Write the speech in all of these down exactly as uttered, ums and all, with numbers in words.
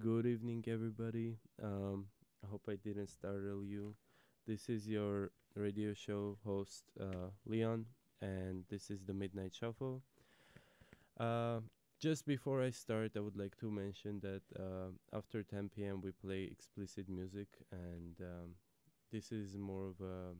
Good evening, everybody. Um, I hope I didn't startle you. This is your radio show host, uh, Leon, and this is the Midnight Shuffle. Uh, just before I start, I would like to mention that uh, after ten p m we play explicit music, and um, this is more of a.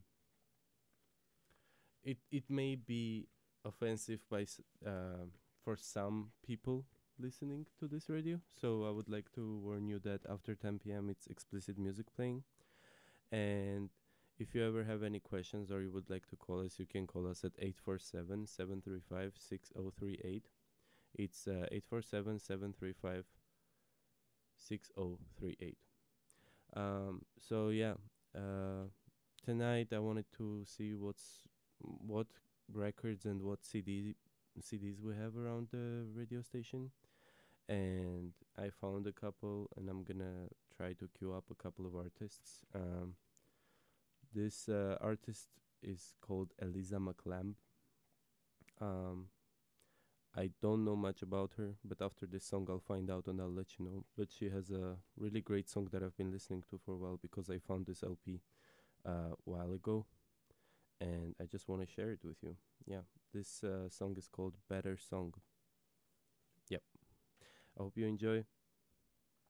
It it may be offensive by s- uh, for some people listening to this radio, so I would like to warn you that after ten p m it's explicit music playing. And if you ever have any questions or you would like to call us, you can call us at eight four seven, seven three five, six zero three eight. It's uh, eight four seven, seven three five, six zero three eight. Um, so yeah, uh, tonight I wanted to see what's what records and what C D C Ds we have around the radio station, and I found a couple, and I'm gonna try to queue up a couple of artists. Um, this uh, artist is called Eliza McLamb. Um, I don't know much about her, but after this song, I'll find out and I'll let you know. But she has a really great song that I've been listening to for a while because I found this L P a uh, while ago, and I just want to share it with you. Yeah, this uh, song is called Better Song. Yep. I hope you enjoy.